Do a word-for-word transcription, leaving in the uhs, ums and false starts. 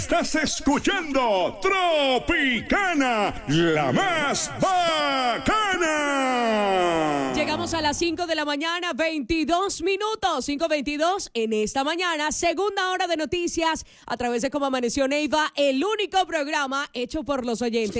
Estás escuchando Tropicana, la más bacana. Llegamos a las cinco de la mañana, veintidós minutos, cinco veintidós en esta mañana, segunda hora de noticias a través de Cómo Amaneció Neiva, el único programa hecho por los oyentes.